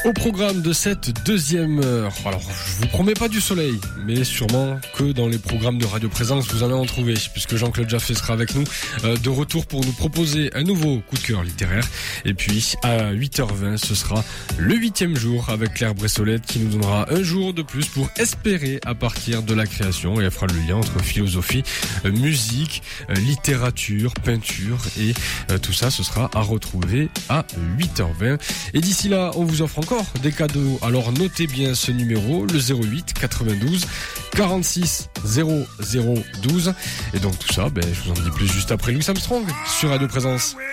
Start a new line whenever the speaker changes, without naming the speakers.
Au programme de cette deuxième heure, alors je vous promets pas du soleil, mais sûrement que dans les programmes de Radio Présence vous allez en trouver, puisque Jean-Claude Jaffé sera avec nous de retour pour nous proposer un nouveau coup de cœur littéraire. Et puis à 8h20 ce sera le 8e jour avec Claire Bressolette qui nous donnera un jour de plus pour espérer à partir de la création, et elle fera le lien entre philosophie, musique, littérature, peinture, et tout ça ce sera à retrouver à 8h20. Et d'ici là on vous offre encore des cadeaux, alors notez bien ce numéro, le 08 92 46 00 12. Et donc tout ça, je vous en dis plus juste après Louis Armstrong sur Radio Présence.